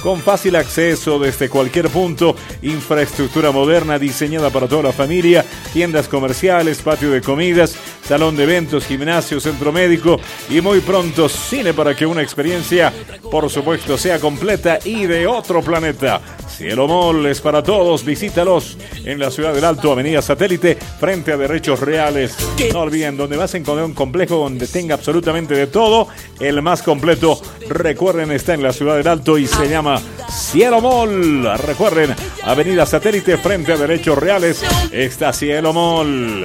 con fácil acceso desde cualquier punto, infraestructura moderna diseñada para toda la familia, tiendas comerciales, patio de comidas, salón de eventos, gimnasio, centro médico y muy pronto cine para que una experiencia, por supuesto, sea completa y de otro planeta. Cielo Mall es para todos, visítalos en la Ciudad del Alto, Avenida Satélite, frente a Derechos Reales. No olviden, donde vas a encontrar un complejo donde tenga absolutamente de todo, el más completo, recuerden, está en la Ciudad del Alto y se llama Cielo Mall. Recuerden, Avenida Satélite, frente a Derechos Reales, está Cielo Mall.